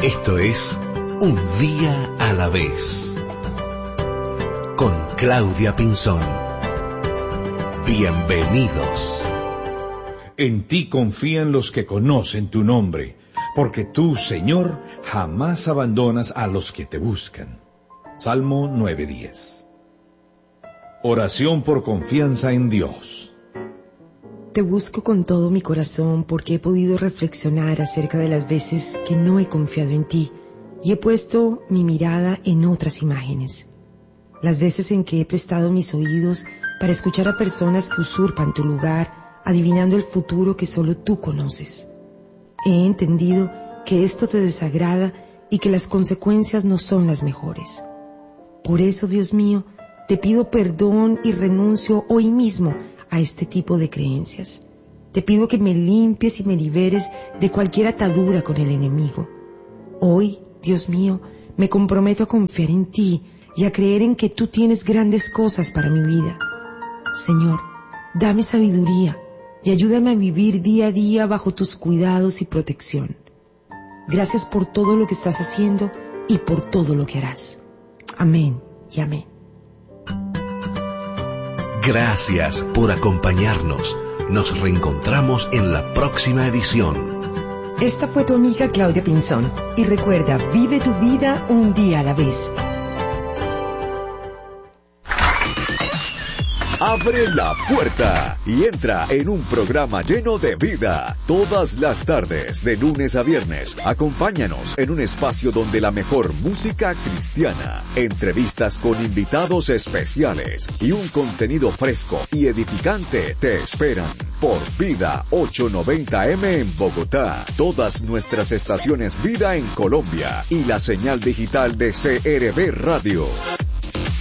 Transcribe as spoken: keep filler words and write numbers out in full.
Esto es Un Día a la Vez, con Claudia Pinzón. Bienvenidos. En ti confían los que conocen tu nombre, porque tú, Señor, jamás abandonas a los que te buscan. Salmo nueve diez. Oración por confianza en Dios. Te busco con todo mi corazón porque he podido reflexionar acerca de las veces que no he confiado en ti y he puesto mi mirada en otras imágenes. Las veces en que he prestado mis oídos para escuchar a personas que usurpan tu lugar, adivinando el futuro que solo tú conoces. He entendido que esto te desagrada y que las consecuencias no son las mejores. Por eso, Dios mío, te pido perdón y renuncio hoy mismo a este tipo de creencias. Te pido que me limpies y me liberes de cualquier atadura con el enemigo. Hoy, Dios mío, me comprometo a confiar en ti y a creer en que tú tienes grandes cosas para mi vida. Señor, dame sabiduría y ayúdame a vivir día a día bajo tus cuidados y protección. Gracias por todo lo que estás haciendo y por todo lo que harás. Amén y amén. Gracias por acompañarnos. Nos reencontramos en la próxima edición. Esta fue tu amiga Claudia Pinzón. Y recuerda, vive tu vida un día a la vez. Abre la puerta y entra en un programa lleno de vida. Todas las tardes, de lunes a viernes, acompáñanos en un espacio donde la mejor música cristiana, entrevistas con invitados especiales y un contenido fresco y edificante te esperan. Por Vida ochocientos noventa eme en Bogotá, todas nuestras estaciones Vida en Colombia y la señal digital de C R B Radio.